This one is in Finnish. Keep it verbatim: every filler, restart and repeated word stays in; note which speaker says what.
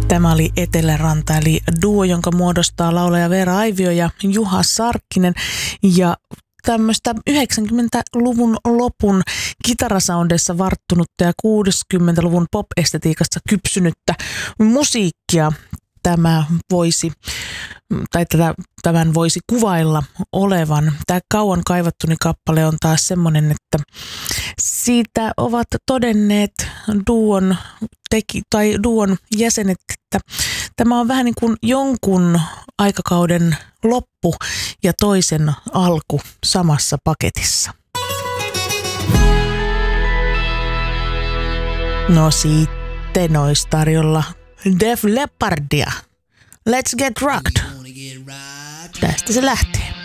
Speaker 1: Tämä oli Eteläranta, eli duo, jonka muodostaa laulaja Veera Aivio ja Juha Sarkkinen. Ja tämmöistä yhdeksänkymmentäluvun lopun kitarasoundeissa varttunutta ja kuusikymmentäluvun pop-estetiikassa kypsynyttä musiikkia tämä voisi, tai tätä, tämän voisi kuvailla olevan. Tämä kauan kaivattuni kappale on taas semmoinen, että siitä ovat todenneet duon, teki, tai duon jäsenet, että tämä on vähän niin kuin jonkun aikakauden loppu ja toisen alku samassa paketissa. No sitten olisi tarjolla Def Leppardia. Let's get rocked. Tästä se lähtee.